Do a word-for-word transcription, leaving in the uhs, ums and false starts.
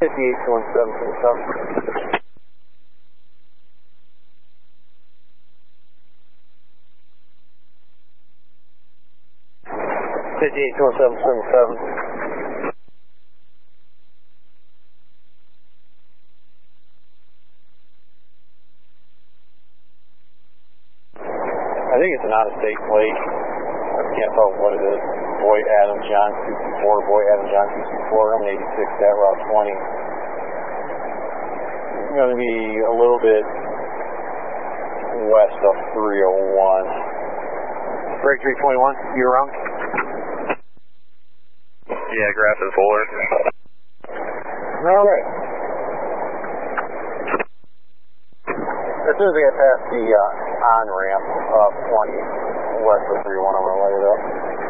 fifty-eight two one seven six seven. fifty-eight two one seven seven seven. I think it's an out-of-state plate. I can't tell what it is. Boy Adam John two two four, Boy Adam John two two four, I'm eighty-six at Route twenty. It's going to be a little bit west of three oh one. Break three twenty-one, you around? Yeah, grass is fuller. Alright. As soon as I get past the uh, on-ramp of twenty west of three one, I'm going to light it up.